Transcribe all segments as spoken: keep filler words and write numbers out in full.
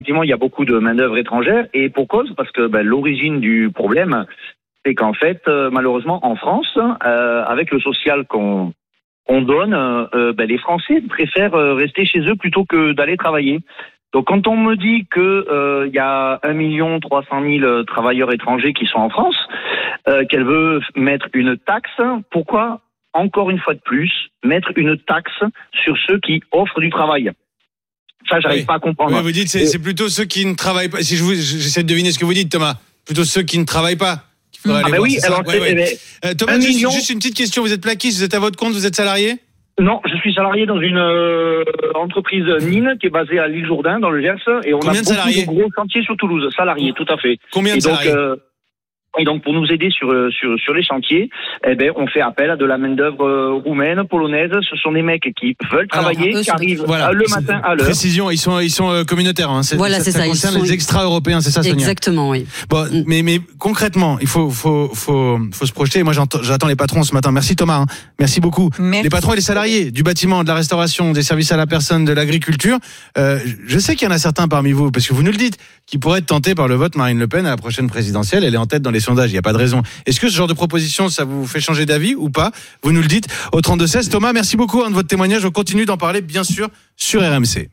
Effectivement, il y a beaucoup de main-d'œuvre étrangère et pour cause, parce que ben, l'origine du problème, c'est qu'en fait, euh, malheureusement, en France, euh, avec le social qu'on, qu'on donne, euh, ben, les Français préfèrent rester chez eux plutôt que d'aller travailler. Donc, quand on me dit que euh, il y a un million trois cent mille travailleurs étrangers qui sont en France, euh, qu'elle veut mettre une taxe, pourquoi, encore une fois de plus, mettre une taxe sur ceux qui offrent du travail? Ça, j'arrive oui. pas à comprendre. Oui, vous dites, c'est, Et... c'est plutôt ceux qui ne travaillent pas. Si je vous, j'essaie de deviner ce que vous dites, Thomas. Plutôt ceux qui ne travaillent pas. Qu'il faudrait ah, aller ben voir, oui, alors, ouais, ouais. Mais, euh, Thomas, juste, million... juste une petite question. Vous êtes plaquiste, vous êtes à votre compte, vous êtes salarié? Non, je suis salarié dans une euh, entreprise Nîmes qui est basée à l'île Jourdain, dans le Gers. Et on Combien a de beaucoup salariés? de gros chantiers sur Toulouse. Salariés, tout à fait. Combien de et donc, salariés euh, Et donc, pour nous aider sur sur sur les chantiers, eh ben, on fait appel à de la main d'œuvre roumaine, polonaise. Ce sont des mecs qui veulent travailler, Alors, eux, qui arrivent voilà, le matin à l'heure. Précision, ils sont ils sont euh, communautaires. Hein. C'est, voilà, ça, c'est ça. ça. concerne sont... les extra-européens, c'est ça, Sonia? Exactement, oui. Bon, mm. mais mais concrètement, il faut faut faut faut se projeter. Moi, j'entends, j'attends les patrons ce matin. Merci Thomas. Hein. Merci beaucoup. Merci. Les patrons et les salariés du bâtiment, de la restauration, des services à la personne, de l'agriculture. Euh, je sais qu'il y en a certains parmi vous, parce que vous nous le dites, qui pourraient être tentés par le vote Marine Le Pen à la prochaine présidentielle. Elle est en tête dans les sondages. Il n'y a pas de raison. Est-ce que ce genre de proposition, ça vous fait changer d'avis ou pas? Vous nous le dites au trente-deux seize. Thomas, merci beaucoup hein, de votre témoignage. On continue d'en parler, bien sûr, sur R M C.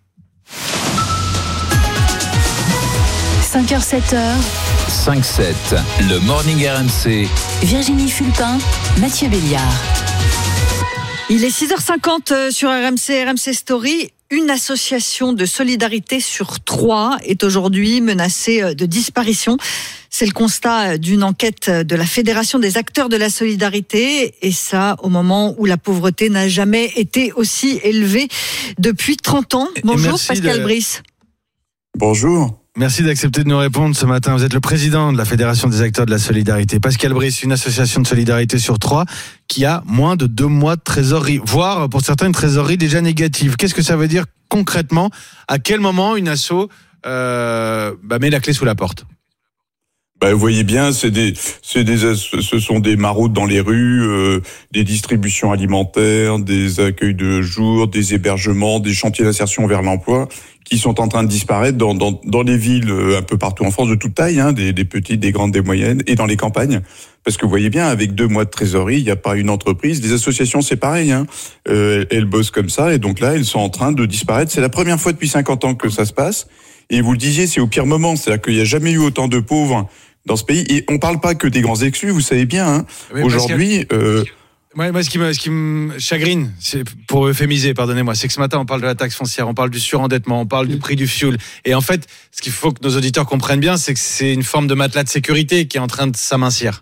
cinq heures sept heures. cinq sept, le Morning R M C. Virginie Fulpin, Mathieu Béliard. Il est six heures cinquante sur R M C, R M C Story. Une association de solidarité sur trois est aujourd'hui menacée de disparition. C'est le constat d'une enquête de la Fédération des acteurs de la solidarité, et ça au moment où la pauvreté n'a jamais été aussi élevée depuis trente ans. Bonjour Pascal de... Brice. Bonjour. Merci d'accepter de nous répondre ce matin. Vous êtes le président de la Fédération des acteurs de la solidarité. Pascal Brice, une association de solidarité sur trois qui a moins de deux mois de trésorerie, voire pour certains une trésorerie déjà négative. Qu'est-ce que ça veut dire concrètement? À quel moment une asso euh, bah, met la clé sous la porte? Bah, vous voyez bien, c'est des, c'est des, ce sont des maraudes dans les rues, euh, des distributions alimentaires, des accueils de jour, des hébergements, des chantiers d'insertion vers l'emploi qui sont en train de disparaître dans, dans, dans les villes un peu partout en France de toute taille, hein, des, des petites, des grandes, des moyennes, et dans les campagnes. Parce que vous voyez bien, avec deux mois de trésorerie, il n'y a pas une entreprise. Les associations, c'est pareil, hein. Euh, elles bossent comme ça, et donc là, elles sont en train de disparaître. C'est la première fois depuis cinquante ans que ça se passe. Et vous le disiez, c'est au pire moment. C'est-à-dire qu'il n'y a jamais eu autant de pauvres dans ce pays. Et on parle pas que des grands exclus, vous savez bien, hein. Oui, aujourd'hui... Euh, Ouais, moi, ce qui me, ce qui me chagrine, c'est pour euphémiser, pardonnez-moi, c'est que ce matin, on parle de la taxe foncière, on parle du surendettement, on parle du prix du fioul. Et en fait, ce qu'il faut que nos auditeurs comprennent bien, c'est que c'est une forme de matelas de sécurité qui est en train de s'amincir.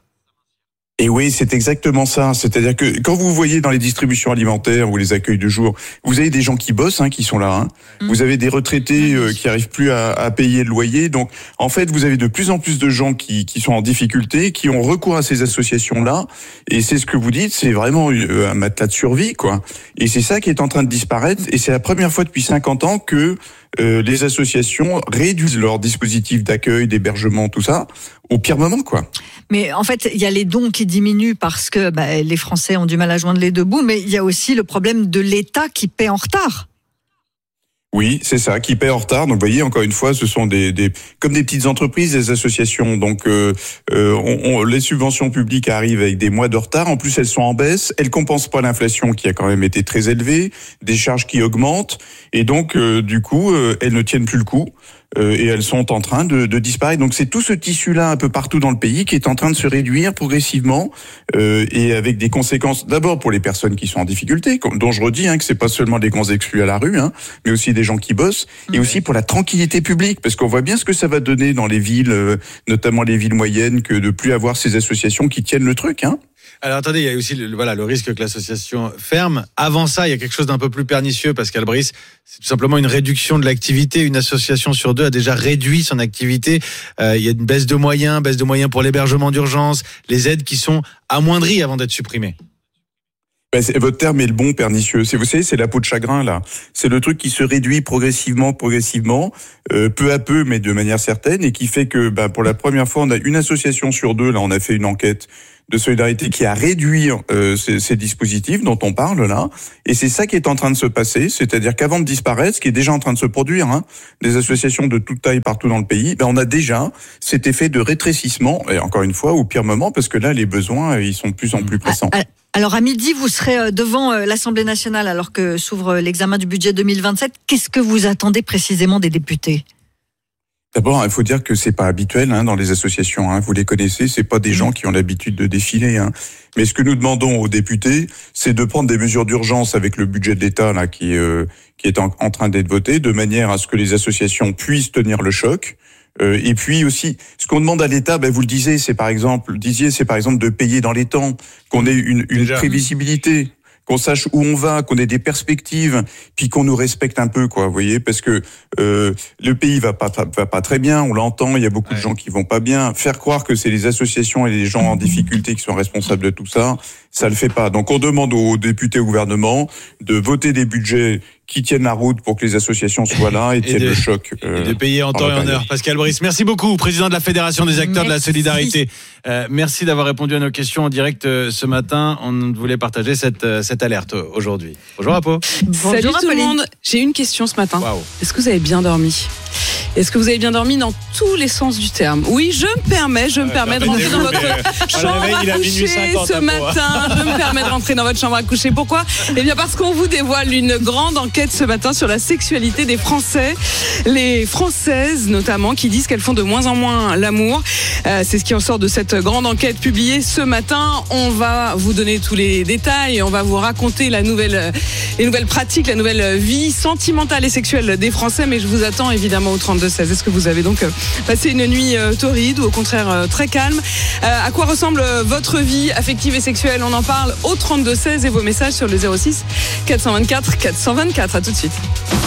Et oui, c'est exactement ça. C'est-à-dire que quand vous voyez dans les distributions alimentaires ou les accueils de jour, vous avez des gens qui bossent, hein, qui sont là. Hein. Mmh. Vous avez des retraités euh, qui arrivent plus à, à payer le loyer. Donc, en fait, vous avez de plus en plus de gens qui, qui sont en difficulté, qui ont recours à ces associations-là. Et c'est ce que vous dites, c'est vraiment un matelas de survie, quoi. Et c'est ça qui est en train de disparaître. Et c'est la première fois depuis cinquante ans que euh, les associations réduisent leur dispositif d'accueil, d'hébergement, tout ça, au pire moment, quoi. Mais en fait, il y a les dons qui diminuent parce que bah, les Français ont du mal à joindre les deux bouts, mais il y a aussi le problème de l'État qui paie en retard. Oui, c'est ça, qui paie en retard. Donc, vous voyez, encore une fois, ce sont des, des comme des petites entreprises, des associations. Donc, euh, euh, on, on, les subventions publiques arrivent avec des mois de retard. En plus, elles sont en baisse. Elles compensent pas l'inflation qui a quand même été très élevée, des charges qui augmentent, et donc, euh, du coup, euh, elles ne tiennent plus le coup. Euh, et elles sont en train de, de disparaître. Donc c'est tout ce tissu-là un peu partout dans le pays qui est en train de se réduire progressivement euh, et avec des conséquences d'abord pour les personnes qui sont en difficulté, comme, dont je redis hein, que c'est pas seulement des grands exclus à la rue, hein, mais aussi des gens qui bossent, et aussi pour la tranquillité publique, parce qu'on voit bien ce que ça va donner dans les villes, euh, notamment les villes moyennes, que de plus avoir ces associations qui tiennent le truc. Hein. Alors attendez, il y a aussi le, voilà, le risque que l'association ferme. Avant ça, il y a quelque chose d'un peu plus pernicieux, Pascal Brice. C'est tout simplement une réduction de l'activité. Une association sur deux a déjà réduit son activité. Euh, il y a une baisse de moyens, baisse de moyens pour l'hébergement d'urgence, les aides qui sont amoindries avant d'être supprimées. Ben, votre terme est le bon, pernicieux. C'est, vous savez, c'est la peau de chagrin, là. C'est le truc qui se réduit progressivement, progressivement, euh, peu à peu, mais de manière certaine, et qui fait que, ben, pour la première fois, on a une association sur deux, là, on a fait une enquête de solidarité qui a réduit euh, ces, ces dispositifs dont on parle là, et c'est ça qui est en train de se passer, c'est-à-dire qu'avant de disparaître, ce qui est déjà en train de se produire, hein, des associations de toute taille partout dans le pays, ben on a déjà cet effet de rétrécissement, et encore une fois au pire moment, parce que là les besoins ils sont de plus en plus pressants. Alors à midi, vous serez devant l'Assemblée nationale alors que s'ouvre l'examen du budget deux mille vingt-sept. Qu'est-ce que vous attendez précisément des députés ? D'abord, il faut dire que c'est pas habituel hein, dans les associations. Hein, vous les connaissez, c'est pas des gens qui ont l'habitude de défiler. Hein. Mais ce que nous demandons aux députés, c'est de prendre des mesures d'urgence avec le budget de l'État là qui euh, qui est en, en train d'être voté, de manière à ce que les associations puissent tenir le choc. Euh, et puis aussi, ce qu'on demande à l'État, ben vous le disiez, c'est par exemple, disiez, c'est par exemple de payer dans les temps, qu'on ait une, une prévisibilité. Qu'on sache où on va, qu'on ait des perspectives, puis qu'on nous respecte un peu, quoi. Vous voyez, parce que euh, le pays va pas va pas très bien, on l'entend. Il y a beaucoup ouais. de gens qui vont pas bien. Faire croire que c'est les associations et les gens en difficulté qui sont responsables de tout ça, ça le fait pas. Donc on demande aux députés, au gouvernement, de voter des budgets qui tiennent la route pour que les associations soient là et, et tiennent de, le choc. Euh, et de payer en temps et en heure. Pascal Brice, merci beaucoup, président de la Fédération des acteurs merci. de la solidarité. Euh, merci d'avoir répondu à nos questions en direct euh, ce matin. On voulait partager cette, euh, cette alerte aujourd'hui. Bonjour Apo. Bonjour Salut tout le monde. J'ai une question ce matin. Wow. Est-ce que vous avez bien dormi ? Est-ce que vous avez bien dormi dans tous les sens du terme ? Oui, je me permets, je me euh, permets de rentrer dans votre chambre à coucher ce matin. Je me permets de rentrer dans votre chambre à coucher. Pourquoi ? Eh bien parce qu'on vous dévoile une grande enquête ce matin sur la sexualité des Français. Les Françaises notamment qui disent qu'elles font de moins en moins l'amour. Euh, c'est ce qui en sort de cette grande enquête publiée ce matin. On va vous donner tous les détails. On va vous raconter la nouvelle, les nouvelles pratiques, la nouvelle vie sentimentale et sexuelle des Français. Mais je vous attends évidemment au trente-deux seize. Est-ce que vous avez donc passé une nuit euh, torride ou au contraire euh, très calme ? euh, À quoi ressemble votre vie affective et sexuelle ? On en parle au trente-deux seize et vos messages sur le zéro six quatre cent vingt-quatre quatre cent vingt-quatre. À tout de suite.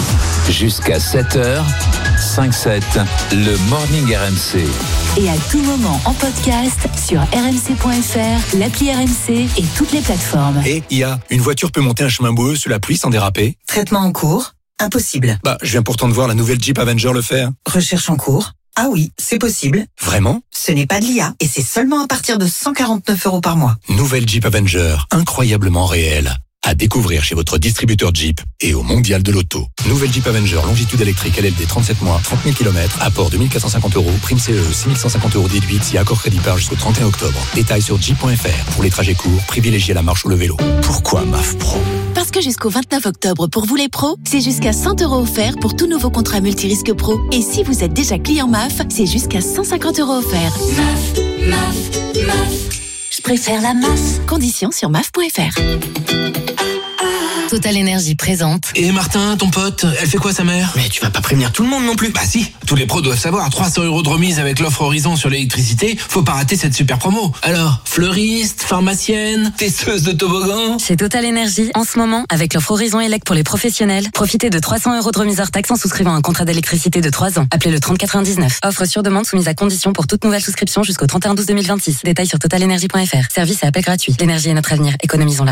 Jusqu'à sept heures, cinq sept, le Morning R M C. Et à tout moment en podcast sur r m c point f r, l'appli R M C et toutes les plateformes. Et I A, une voiture peut monter un chemin boueux sous la pluie sans déraper ? Traitement en cours ? Impossible. Bah, je viens pourtant de voir la nouvelle Jeep Avenger le faire. Recherche en cours ? Ah oui, c'est possible. Vraiment ? Ce n'est pas de l'I A et c'est seulement à partir de cent quarante-neuf euros par mois. Nouvelle Jeep Avenger, incroyablement réelle. À découvrir chez votre distributeur Jeep et au Mondial de l'Auto. Nouvelle Jeep Avenger, longitude électrique L L D trente-sept mois, trente mille kilomètres, apport deux mille quatre cent cinquante euros, prime C E, six mille cent cinquante euros déduite si accord crédit par jusqu'au trente et un octobre. Détails sur jeep point f r. Pour les trajets courts, privilégiez la marche ou le vélo. Pourquoi M A F Pro ? Parce que jusqu'au vingt-neuf octobre, pour vous les pros, c'est jusqu'à cent euros offerts pour tout nouveau contrat multirisque pro. Et si vous êtes déjà client M A F, c'est jusqu'à cent cinquante euros offerts. M A F, M A F, M A F. Je préfère la M A F. Conditions sur M A F point f r. Total Énergie présente. Et Martin, ton pote, elle fait quoi sa mère ? Mais tu vas pas prévenir tout le monde non plus. Bah si, tous les pros doivent savoir, trois cents euros de remise avec l'offre Horizon sur l'électricité, faut pas rater cette super promo. Alors, fleuriste, pharmacienne, testeuse de toboggan. Chez Total Énergie, en ce moment, avec l'offre Horizon Elec pour les professionnels, profitez de trois cents euros de remise hors taxe en souscrivant un contrat d'électricité de trois ans. Appelez le trente quatre-vingt-dix-neuf. Offre sur demande soumise à condition pour toute nouvelle souscription jusqu'au trente et un douze deux mille vingt-six. Détails sur total énergie point f r. Service et appel gratuit. L'énergie est notre avenir. Économisons-la.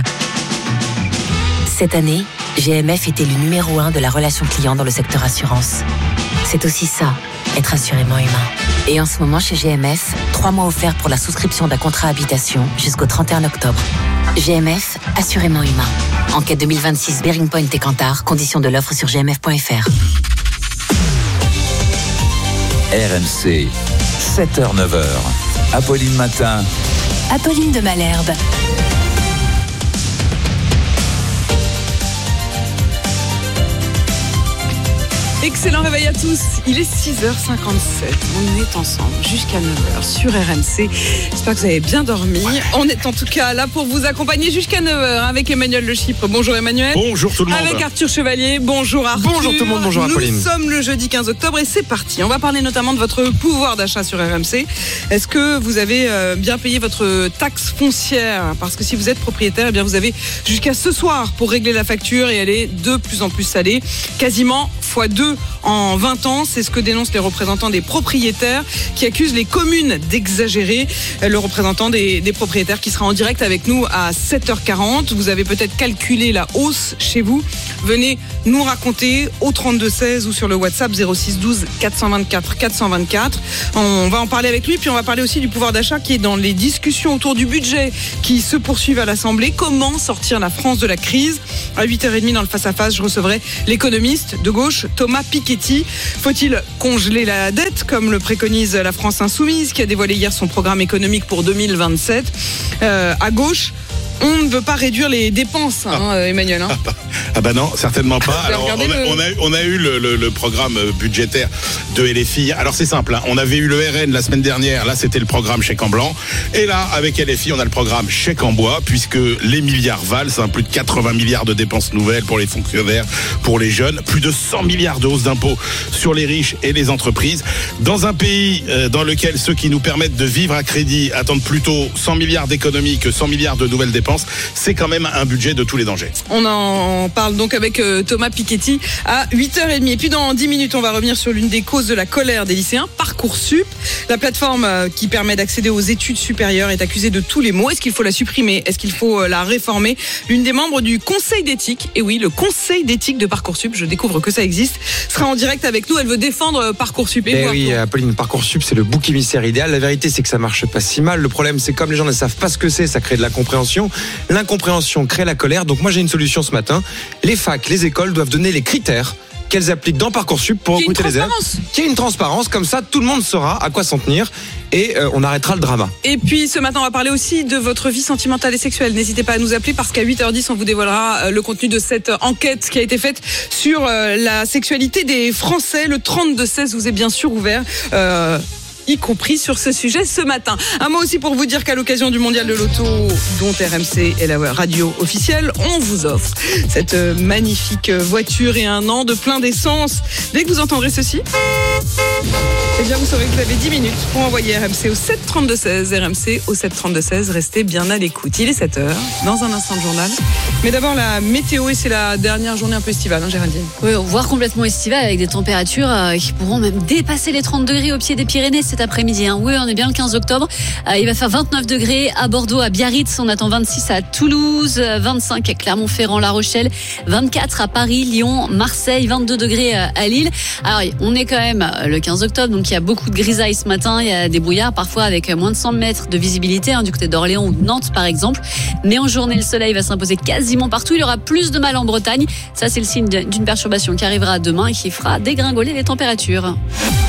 Cette année, G M F était le numéro un de la relation client dans le secteur assurance. C'est aussi ça, être assurément humain. Et en ce moment, chez G M F, trois mois offerts pour la souscription d'un contrat habitation jusqu'au trente et un octobre. G M F, assurément humain. Enquête deux mille vingt-six, Bearing Point et Kantar. Conditions de l'offre sur g m f point f r. R M C, sept heures neuf heures. Apolline Matin. Apolline de Malherbe. Excellent réveil à tous, il est six heures cinquante-sept, on est ensemble jusqu'à neuf heures sur R M C. J'espère que vous avez bien dormi. On est en tout cas là pour vous accompagner jusqu'à neuf heures avec Emmanuel Le Chypre. Bonjour Emmanuel. Bonjour tout le monde. Avec Arthur Chevalier. Bonjour Arthur. Bonjour tout le monde, bonjour Apolline. Nous sommes le jeudi quinze octobre et c'est parti. On va parler notamment de votre pouvoir d'achat sur R M C. Est-ce que vous avez bien payé votre taxe foncière ? Parce que si vous êtes propriétaire, eh bien vous avez jusqu'à ce soir pour régler la facture et elle est de plus en plus salée, quasiment fois deux. en vingt ans. C'est ce que dénoncent les représentants des propriétaires qui accusent les communes d'exagérer. Le représentant des, des propriétaires qui sera en direct avec nous à sept heures quarante. Vous avez peut-être calculé la hausse chez vous. Venez nous raconter au trente-deux seize ou sur le WhatsApp zéro six douze quatre cent vingt-quatre quatre cent vingt-quatre. On va en parler avec lui, puis on va parler aussi du pouvoir d'achat qui est dans les discussions autour du budget qui se poursuivent à l'Assemblée. Comment sortir la France de la crise? À huit heures trente dans le face-à-face, je recevrai l'économiste de gauche Thomas Piketty. Faut-il congeler la dette comme le préconise la France Insoumise qui a dévoilé hier son programme économique pour deux mille vingt-sept? euh, À gauche, on ne veut pas réduire les dépenses, hein, ah. Emmanuel. Hein. Ah bah non, certainement pas. Alors, on, a, on, a, on a eu le, le, le programme budgétaire de L F I. Alors c'est simple, hein. On avait eu le R N la semaine dernière. Là, c'était le programme chèque en blanc. Et là, avec L F I, on a le programme chèque en bois, puisque les milliards valent. Hein, plus de quatre-vingts milliards de dépenses nouvelles pour les fonctionnaires, pour les jeunes. Plus de cent milliards de hausse d'impôts sur les riches et les entreprises. Dans un pays euh, dans lequel ceux qui nous permettent de vivre à crédit attendent plutôt cent milliards d'économies que cent milliards de nouvelles dépenses, c'est quand même un budget de tous les dangers. On en parle donc avec euh, Thomas Piketty à huit heures trente. Et puis dans dix minutes, on va revenir sur l'une des causes de la colère des lycéens, Parcoursup. La plateforme euh, qui permet d'accéder aux études supérieures est accusée de tous les maux. Est-ce qu'il faut la supprimer? Est-ce qu'il faut euh, la réformer? L'une des membres du conseil d'éthique, et oui, le conseil d'éthique de Parcoursup, je découvre que ça existe, sera en direct avec nous. Elle veut défendre euh, Parcoursup. Et eh oui, Apolline, Parcoursup, c'est le bouc émissaire idéal. La vérité, c'est que ça marche pas si mal. Le problème, c'est comme les gens ne savent pas ce que c'est, ça crée de la compréhension. L'incompréhension crée la colère. Donc moi, j'ai une solution ce matin. Les facs, les écoles doivent donner les critères qu'elles appliquent dans Parcoursup pour recruter les élèves. Qu'il y ait une transparence, comme ça tout le monde saura à quoi s'en tenir et euh, on arrêtera le drama. Et puis ce matin on va parler aussi de votre vie sentimentale et sexuelle. N'hésitez pas à nous appeler parce qu'à huit heures dix on vous dévoilera le contenu de cette enquête qui a été faite sur euh, la sexualité des Français. Le trente-deux seize vous est bien sûr ouvert. Euh y compris sur ce sujet ce matin. Un mot aussi pour vous dire qu'à l'occasion du Mondial de l'Auto, dont R M C est la radio officielle, on vous offre cette magnifique voiture et un an de plein d'essence. Dès que vous entendrez ceci, eh bien vous saurez que vous avez dix minutes pour envoyer R M C au sept trente-deux seize. R M C au sept trente-deux seize. Restez bien à l'écoute. Il est sept heures, dans un instant de journal. Mais d'abord la météo, et c'est la dernière journée un peu estivale, hein, Géraldine. Oui, voire complètement estivale avec des températures euh, qui pourront même dépasser les trente degrés au pied des Pyrénées cet après-midi. Hein. Oui, on est bien le quinze octobre. Euh, il va faire vingt-neuf degrés à Bordeaux, à Biarritz. On attend vingt-six à Toulouse, vingt-cinq à Clermont-Ferrand, La Rochelle, vingt-quatre à Paris, Lyon, Marseille, vingt-deux degrés à Lille. Alors, on est quand même le quinze octobre, donc il y a beaucoup de grisailles ce matin. Il y a des brouillards, parfois avec moins de cent mètres de visibilité, hein, du côté d'Orléans ou de Nantes, par exemple. Mais en journée, le soleil va s'imposer quasiment partout. Il y aura plus de mal en Bretagne. Ça, c'est le signe d'une perturbation qui arrivera demain et qui fera dégringoler les températures.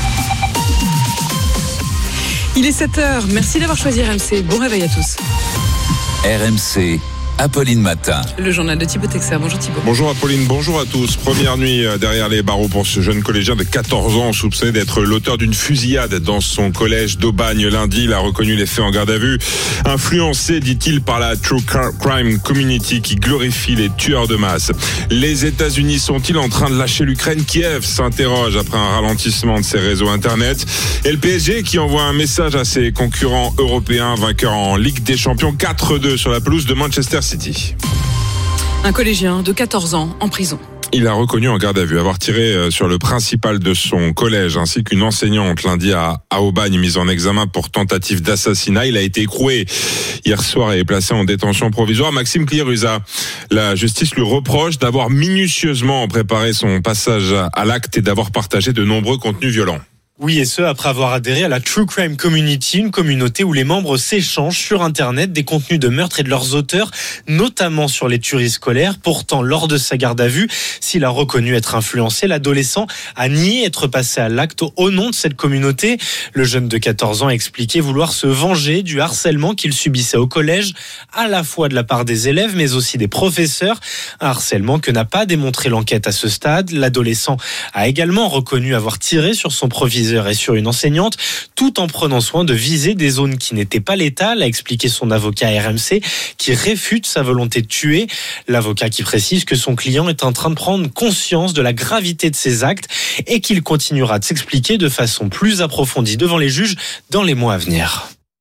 Il est sept heures. Merci d'avoir choisi R M C. Bon réveil à tous. R M C. Apolline Matin. Le journal de Thibaut Texer. Bonjour Thibaut. Bonjour Apolline, bonjour à tous. Première nuit derrière les barreaux pour ce jeune collégien de quatorze ans soupçonné d'être l'auteur d'une fusillade dans son collège d'Aubagne lundi. Il a reconnu les faits en garde à vue. Influencé, dit-il, par la True Crime Community qui glorifie les tueurs de masse. Les États-Unis sont-ils en train de lâcher l'Ukraine? Kiev s'interroge après un ralentissement de ses réseaux Internet. Et le P S G qui envoie un message à ses concurrents européens, vainqueurs en Ligue des Champions quatre deux sur la pelouse de Manchester City. Un collégien de quatorze ans en prison. Il a reconnu en garde à vue avoir tiré sur le principal de son collège ainsi qu'une enseignante lundi à, à Aubagne, mise en examen pour tentative d'assassinat. Il a été écroué hier soir et est placé en détention provisoire. Maxime Cléruza, la justice lui reproche d'avoir minutieusement préparé son passage à l'acte et d'avoir partagé de nombreux contenus violents. Oui, et ce, après avoir adhéré à la True Crime Community, une communauté où les membres s'échangent sur Internet des contenus de meurtre et de leurs auteurs, notamment sur les tueries scolaires. Pourtant, lors de sa garde à vue, s'il a reconnu être influencé, l'adolescent a nié être passé à l'acte au nom de cette communauté. Le jeune de quatorze ans a expliqué vouloir se venger du harcèlement qu'il subissait au collège, à la fois de la part des élèves, mais aussi des professeurs. Un harcèlement que n'a pas démontré l'enquête à ce stade. L'adolescent a également reconnu avoir tiré sur son proviseur et sur une enseignante, tout en prenant soin de viser des zones qui n'étaient pas létales, a expliqué son avocat R M C, qui réfute sa volonté de tuer. L'avocat qui précise que son client est en train de prendre conscience de la gravité de ses actes et qu'il continuera de s'expliquer de façon plus approfondie devant les juges dans les mois à venir.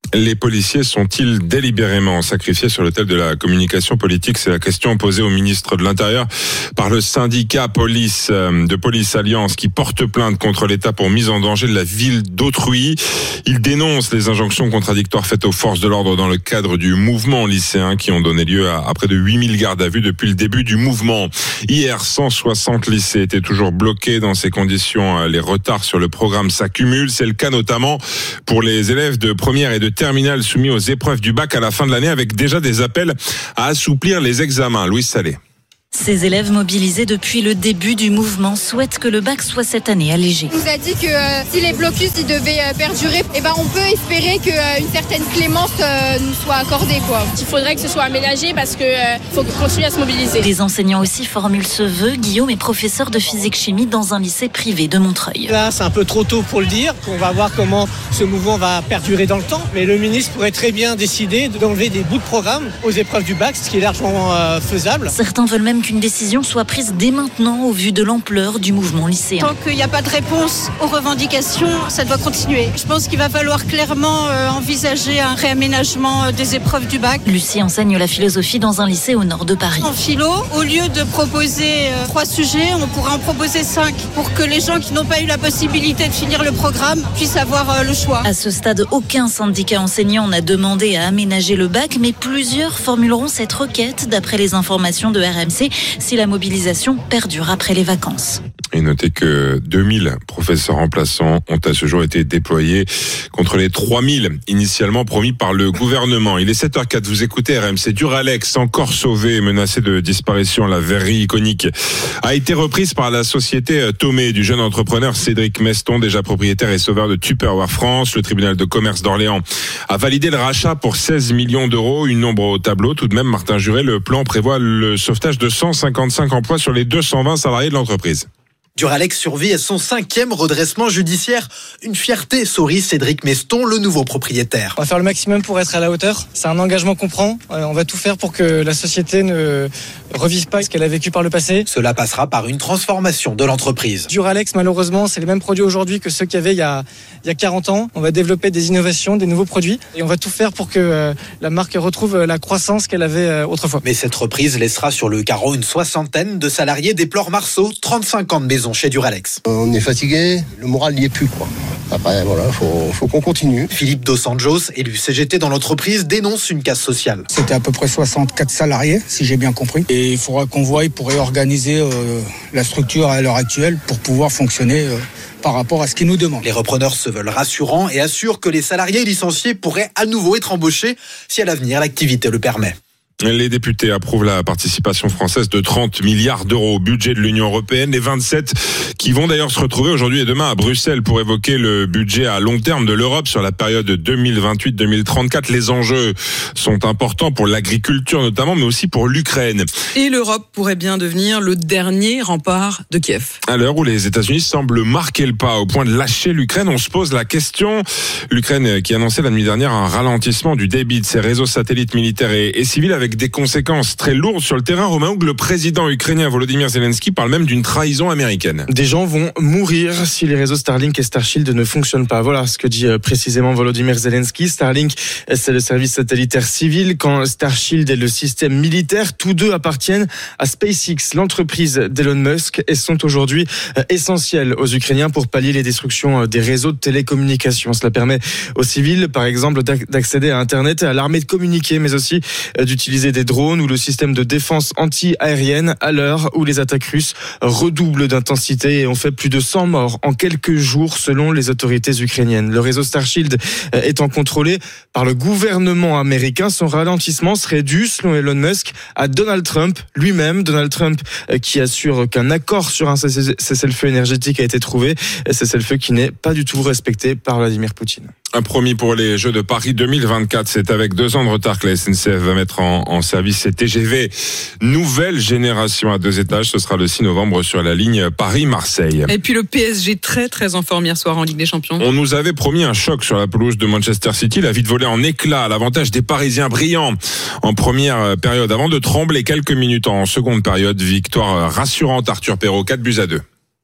Les policiers sont-ils délibérément sacrifiés sur l'autel de la communication politique? C'est la question posée au ministre de l'Intérieur par le syndicat police de Police Alliance qui porte plainte contre l'État pour mise en danger de la ville d'autrui. Il dénonce les injonctions contradictoires faites aux forces de l'ordre dans le cadre du mouvement lycéen qui ont donné lieu à, à près de huit mille gardes à vue depuis le début du mouvement. Hier, cent soixante lycées étaient toujours bloqués. Dans ces conditions, les retards sur le programme s'accumulent. C'est le cas notamment pour les élèves de première et de terminale soumis aux épreuves du bac à la fin de l'année, avec déjà des appels à assouplir les examens. Louise Salé. Ces élèves mobilisés depuis le début du mouvement souhaitent que le bac soit cette année allégé. On nous a dit que euh, si les blocus ils devaient euh, perdurer, eh ben, on peut espérer qu'une euh, certaine clémence euh, nous soit accordée, quoi. Il faudrait que ce soit aménagé parce qu'il euh, faut continuer à se mobiliser. Les enseignants aussi formulent ce vœu. Guillaume est professeur de physique-chimie dans un lycée privé de Montreuil. Là, c'est un peu trop tôt pour le dire. On va voir comment ce mouvement va perdurer dans le temps. Mais le ministre pourrait très bien décider d'enlever des bouts de programme aux épreuves du bac, ce qui est largement euh, faisable. Certains veulent même qu'une décision soit prise dès maintenant au vu de l'ampleur du mouvement lycéen. Tant qu'il n'y a pas de réponse aux revendications, ça doit continuer. Je pense qu'il va falloir clairement euh, envisager un réaménagement euh, des épreuves du bac. Lucie enseigne la philosophie dans un lycée au nord de Paris. En philo, au lieu de proposer euh, trois sujets, on pourrait en proposer cinq pour que les gens qui n'ont pas eu la possibilité de finir le programme puissent avoir euh, le choix. À ce stade, aucun syndicat enseignant n'a demandé à aménager le bac, mais plusieurs formuleront cette requête d'après les informations de R M C. Si la mobilisation perdure après les vacances. Et notez que deux mille professeurs remplaçants ont à ce jour été déployés contre les trois mille initialement promis par le gouvernement. Il est sept heures quatre, vous écoutez R M C. Duralex, encore sauvé et menacé de disparition, la verrerie iconique a été reprise par la société Tomé du jeune entrepreneur Cédric Meston, déjà propriétaire et sauveur de Tupperware France. Le tribunal de commerce d'Orléans a validé le rachat pour seize millions d'euros, une ombre au tableau. Tout de même, Martin Juret, le plan prévoit le sauvetage de cent cinquante-cinq emplois sur les deux cent vingt salariés de l'entreprise. Duralex survit à son cinquième redressement judiciaire. Une fierté, sourit Cédric Meston, le nouveau propriétaire. On va faire le maximum pour être à la hauteur. C'est un engagement qu'on prend. On va tout faire pour que la société ne revive pas ce qu'elle a vécu par le passé. Cela passera par une transformation de l'entreprise. Duralex, malheureusement, c'est les mêmes produits aujourd'hui que ceux qu'il y avait il y a, il y a quarante ans. On va développer des innovations, des nouveaux produits. Et on va tout faire pour que la marque retrouve la croissance qu'elle avait autrefois. Mais cette reprise laissera sur le carreau une soixantaine de salariés, déplore Marceau, trente-cinq ans de maison chez Duralex. On est fatigué, le moral n'y est plus, quoi. Après, voilà, faut, faut qu'on continue. Philippe Dos Anjos, élu C G T dans l'entreprise, dénonce une casse sociale. C'était à peu près soixante-quatre salariés, si j'ai bien compris. Et il faudra qu'on voie pour réorganiser euh, la structure à l'heure actuelle pour pouvoir fonctionner euh, par rapport à ce qu'ils nous demandent. Les repreneurs se veulent rassurants et assurent que les salariés licenciés pourraient à nouveau être embauchés si à l'avenir l'activité le permet. Les députés approuvent la participation française de trente milliards d'euros au budget de l'Union européenne. Les vingt-sept qui vont d'ailleurs se retrouver aujourd'hui et demain à Bruxelles pour évoquer le budget à long terme de l'Europe sur la période deux mille vingt-huit deux mille trente-quatre. Les enjeux sont importants pour l'agriculture notamment, mais aussi pour l'Ukraine. Et l'Europe pourrait bien devenir le dernier rempart de Kiev. À l'heure où les États-Unis semblent marquer le pas au point de lâcher l'Ukraine, on se pose la question. L'Ukraine qui annonçait la nuit dernière un ralentissement du débit de ses réseaux satellites militaires et, et civils avec des conséquences très lourdes sur le terrain. Romain Hougue, le président ukrainien Volodymyr Zelensky parle même d'une trahison américaine. Des gens vont mourir si les réseaux Starlink et Starshield ne fonctionnent pas. Voilà ce que dit précisément Volodymyr Zelensky. Starlink, c'est le service satellitaire civil, quand Starshield est le système militaire. Tous deux appartiennent à SpaceX, l'entreprise d'Elon Musk, et sont aujourd'hui essentiels aux Ukrainiens pour pallier les destructions des réseaux de télécommunications. Cela permet aux civils, par exemple, d'accéder à Internet, à l'armée de communiquer, mais aussi d'utiliser des drones ou le système de défense anti-aérienne à l'heure où les attaques russes redoublent d'intensité et ont fait plus de cent morts en quelques jours selon les autorités ukrainiennes. Le réseau Starshield étant contrôlé par le gouvernement américain, son ralentissement serait dû, selon Elon Musk, à Donald Trump lui-même. Donald Trump qui assure qu'un accord sur un cessez-le-feu énergétique a été trouvé, cessez-le-feu qui n'est pas du tout respecté par Vladimir Poutine. Un promis pour les Jeux de Paris deux mille vingt-quatre, c'est avec deux ans de retard que la S N C F va mettre en, en service ces T G V nouvelle génération à deux étages. Ce sera le six novembre sur la ligne Paris-Marseille. Et puis le P S G très très en forme hier soir en Ligue des Champions. On nous avait promis un choc sur la pelouse de Manchester City. La vite volée en éclats à l'avantage des Parisiens brillants en première période avant de trembler quelques minutes en seconde période. Victoire rassurante, Arthur Perrault, quatre buts à deux.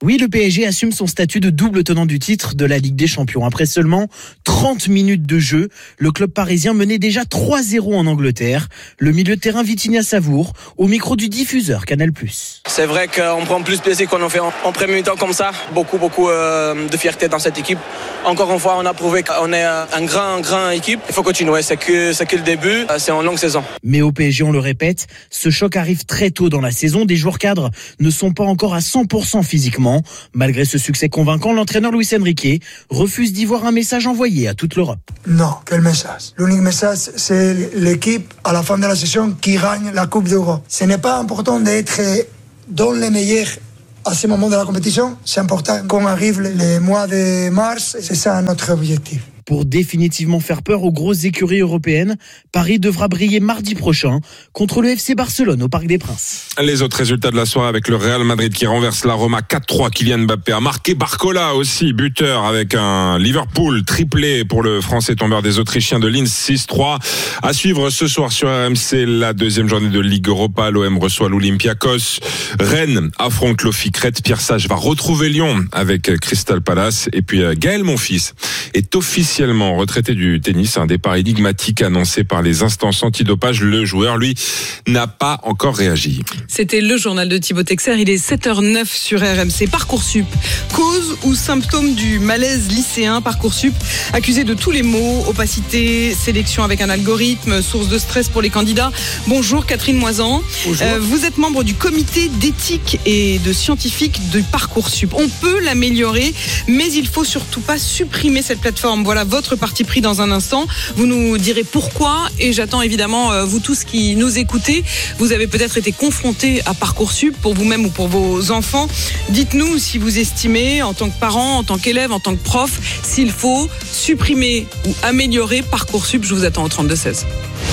Oui, le P S G assume son statut de double tenant du titre de la Ligue des Champions. Après seulement trente minutes de jeu, le club parisien menait déjà trois zéro en Angleterre. Le milieu de terrain Vitinha Savour, au micro du diffuseur Canal plus. C'est vrai qu'on prend plus plaisir qu'on en fait en, en premier mi-temps comme ça. Beaucoup, beaucoup euh, de fierté dans cette équipe. Encore une fois, on a prouvé qu'on est un grand, grand équipe. Il faut continuer, c'est que, c'est que le début, c'est en longue saison. Mais au P S G, on le répète, ce choc arrive très tôt dans la saison. Des joueurs cadres ne sont pas encore à cent pour cent physiquement. Malgré ce succès convaincant, l'entraîneur Luis Enrique refuse d'y voir un message envoyé à toute l'Europe. Non, quel message? L'unique message, c'est l'équipe à la fin de la saison qui gagne la Coupe d'Europe. Ce n'est pas important d'être dans les meilleurs à ce moment de la compétition. C'est important qu'on arrive le mois de mars. C'est ça notre objectif. Pour définitivement faire peur aux grosses écuries européennes, Paris devra briller mardi prochain contre le F C Barcelone au Parc des Princes. Les autres résultats de la soirée avec le Real Madrid qui renverse la Roma quatre trois. Kylian Mbappé a marqué, Barcola aussi, buteur avec un Liverpool triplé pour le Français tombeur des Autrichiens de Linz six trois. À suivre ce soir sur R M C, la deuxième journée de Ligue Europa. L'O M reçoit l'Olympiakos. Rennes affronte l'O F I Crète. Pierre Sage va retrouver Lyon avec Crystal Palace. Et puis Gaël Monfils est officiellement retraité du tennis, un départ énigmatique annoncé par les instances antidopage. Le joueur, lui, n'a pas encore réagi. C'était le journal de Thibaut Texer, il est sept heures zéro neuf sur R M C. Parcoursup, cause ou symptôme du malaise lycéen. Parcoursup, accusé de tous les maux, opacité, sélection avec un algorithme, source de stress pour les candidats. Bonjour Catherine Moisan. Bonjour. Euh, vous êtes membre du comité d'éthique et de scientifique de Parcoursup. On peut l'améliorer, mais il faut surtout pas supprimer cette plateforme. Voilà votre parti pris dans un instant. Vous nous direz pourquoi, et j'attends évidemment euh, vous tous qui nous écoutez. Vous avez peut-être été confrontés à Parcoursup pour vous-même ou pour vos enfants. Dites-nous si vous estimez, en tant que parent, en tant qu'élève, en tant que prof, s'il faut supprimer ou améliorer Parcoursup. Je vous attends au trente-deux seize.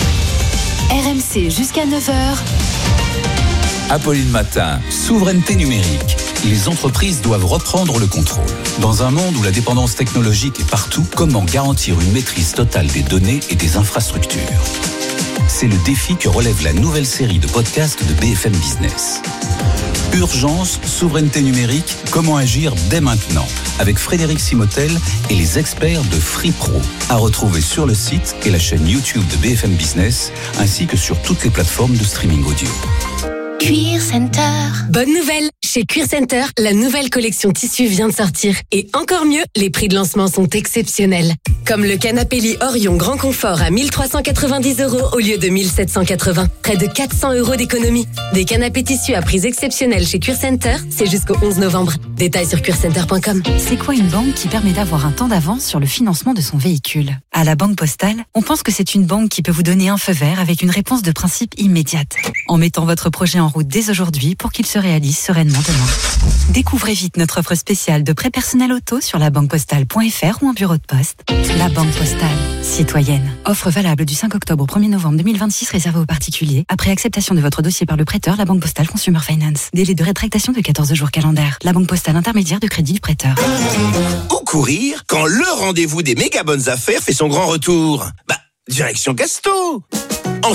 R M C jusqu'à neuf heures. Apolline Matin, souveraineté numérique. Les entreprises doivent reprendre le contrôle. Dans un monde où la dépendance technologique est partout, comment garantir une maîtrise totale des données et des infrastructures? C'est le défi que relève la nouvelle série de podcasts de B F M Business. Urgence, souveraineté numérique, comment agir dès maintenant? Avec Frédéric Simotel et les experts de FreePro. À retrouver sur le site et la chaîne YouTube de B F M Business, ainsi que sur toutes les plateformes de streaming audio. Cuir Center. Bonne nouvelle, chez Cuir Center, la nouvelle collection tissu vient de sortir. Et encore mieux, les prix de lancement sont exceptionnels. Comme le canapé lit Orion Grand Confort à mille trois cent quatre-vingt-dix euros au lieu de mille sept cent quatre-vingts. Près de quatre cents euros d'économie. Des canapés tissus à prix exceptionnels chez Cuir Center, c'est jusqu'au onze novembre. Détails sur cuir center point com. C'est quoi une banque qui permet d'avoir un temps d'avance sur le financement de son véhicule? À la Banque Postale, on pense que c'est une banque qui peut vous donner un feu vert avec une réponse de principe immédiate. En mettant votre projet en route dès aujourd'hui pour qu'il se réalise sereinement demain. Découvrez vite notre offre spéciale de prêt personnel auto sur la banque postale point f r ou en bureau de poste. La Banque Postale, citoyenne. Offre valable du cinq octobre au premier novembre deux mille vingt-six réservée aux particuliers. Après acceptation de votre dossier par le prêteur, la Banque Postale Consumer Finance. Délai de rétractation de quatorze jours calendaires. La Banque Postale intermédiaire de crédit du prêteur. Où courir quand le rendez-vous des méga bonnes affaires fait son grand retour? Bah, direction Casto.